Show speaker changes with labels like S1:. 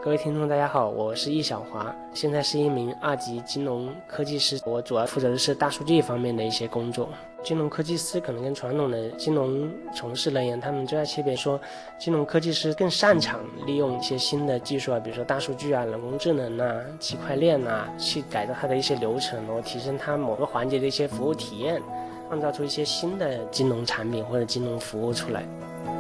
S1: 各位听众大家好，我是易小华，现在是一名2级金融科技师，我主要负责的是大数据方面的一些工作。金融科技师可能跟传统的金融从事人员他们最大区别说，金融科技师更擅长利用一些新的技术比如说大数据人工智能区块链去改造它的一些流程，然后提升它某个环节的一些服务体验，创造出一些新的金融产品或者金融服务出来。